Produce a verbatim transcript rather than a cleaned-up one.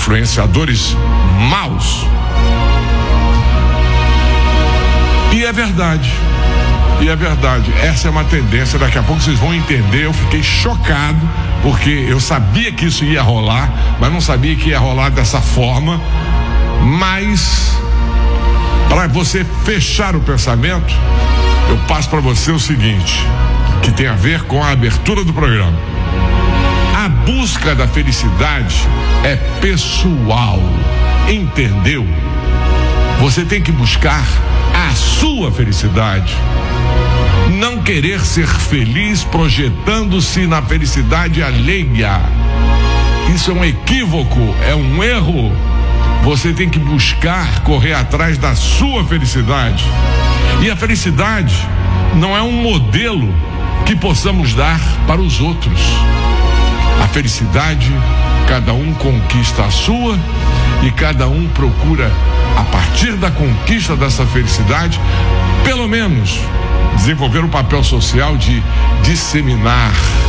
influenciadores maus. E é verdade. E é verdade, essa é uma tendência, daqui a pouco vocês vão entender. Eu fiquei chocado, porque eu sabia que isso ia rolar, mas não sabia que ia rolar dessa forma. Mas, para você fechar o pensamento, eu passo para você o seguinte, que tem a ver com a abertura do programa. A busca da felicidade é pessoal, entendeu? Você tem que buscar a sua felicidade. Não querer ser feliz projetando-se na felicidade alheia. Isso é um equívoco, é um erro. Você tem que buscar correr atrás da sua felicidade. E a felicidade não é um modelo que possamos dar para os outros. A felicidade, cada um conquista a sua e cada um procura, a partir da conquista dessa felicidade, pelo menos desenvolver o papel social de disseminar